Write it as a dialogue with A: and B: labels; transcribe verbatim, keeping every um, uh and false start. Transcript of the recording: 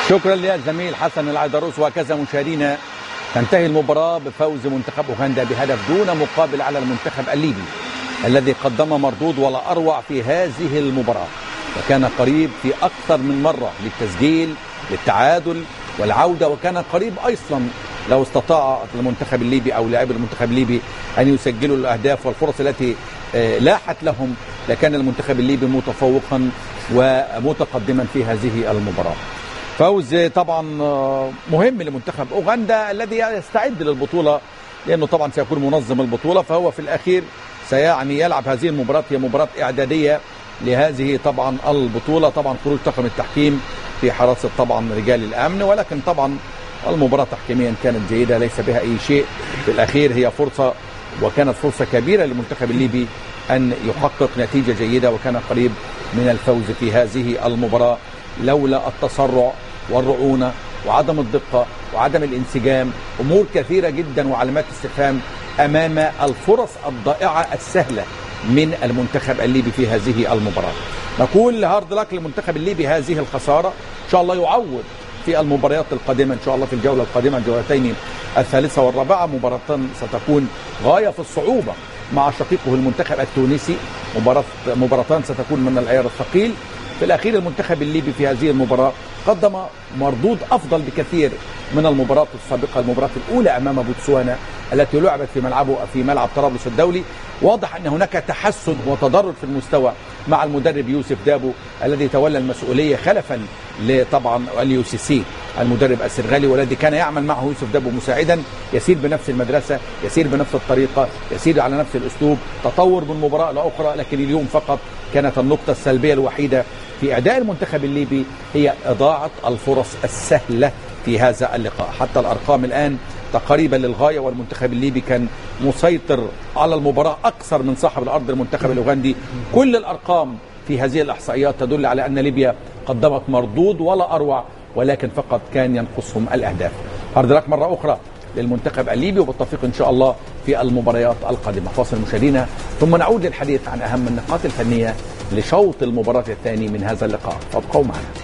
A: شكرا للزميل حسن العيدروس. وهكذا مشاهدينا تنتهي المباراة بفوز منتخب أوغندا بهدف دون مقابل على المنتخب الليبي الذي قدم مردود ولا أروع في هذه المباراة، وكان قريب في أكثر من مرة للتسجيل للتعادل والعودة، وكان قريب أصلا لو استطاع المنتخب الليبي أو لاعبي المنتخب الليبي أن يسجلوا الأهداف والفرص التي لاحت لهم، لكان المنتخب الليبي متفوقا ومتقدما في هذه المباراة. فوز طبعا مهم لمنتخب أوغندا الذي يستعد للبطولة، لأنه طبعا سيكون منظم البطولة، فهو في الأخير سيعني يلعب هذه المباراة، هي مباراة إعدادية لهذه طبعا البطولة. طبعا خروج طاقم التحكيم في حراسة طبعا رجال الأمن، ولكن طبعا المباراة تحكيميا كانت جيدة ليس بها أي شيء. في الأخير هي فرصة، وكانت فرصة كبيرة للمنتخب الليبي أن يحقق نتيجة جيدة، وكان قريب من الفوز في هذه المباراة لولا التسرع والرعونة وعدم الدقة وعدم الانسجام، أمور كثيرة جدا وعلامات استفهام أمام الفرص الضائعة السهلة من المنتخب الليبي في هذه المباراة. نقول هارد لك للمنتخب الليبي هذه الخسارة، إن شاء الله يعوض في المباريات القادمة إن شاء الله، في الجولة القادمة الجولتين الثالثة والرابعة، مباراة ستكون غاية في الصعوبة مع شقيقه المنتخب التونسي، مباراة مباراتان ستكون من العيار الثقيل. في الأخير المنتخب الليبي في هذه المباراة قدم مردود أفضل بكثير من المباراة السابقة، المباراة الأولى أمام بوتسوانا التي لعبت في ملعبه في ملعب طرابلس الدولي. واضح أن هناك تحسن وتدرج في المستوى مع المدرب يوسف دابو الذي تولى المسؤولية خلفا لطبعا اليو سي سي المدرب السنغالي، والذي كان يعمل معه يوسف دابو مساعدا، يسير بنفس المدرسة، يسير بنفس الطريقة، يسير على نفس الأسلوب، تطور من مباراة لأخرى. لكن اليوم فقط كانت النقطة السلبية الوحيدة في أداء المنتخب الليبي هي إضاعة الفرص السهلة في هذا اللقاء. حتى الأرقام الآن تقريبا للغاية، والمنتخب الليبي كان مسيطر على المباراة أكثر من صاحب الأرض المنتخب الأوغندي. كل الأرقام في هذه الإحصائيات تدل على أن ليبيا قدمت مردود ولا أروع، ولكن فقط كان ينقصهم الأهداف. هارد لك مرة أخرى للمنتخب الليبي، وبالتوفيق إن شاء الله في المباريات القادمة. فاصل مشاهدينا ثم نعود للحديث عن أهم النقاط الفنية لشوط المباراة الثاني من هذا اللقاء، فابقوا معنا.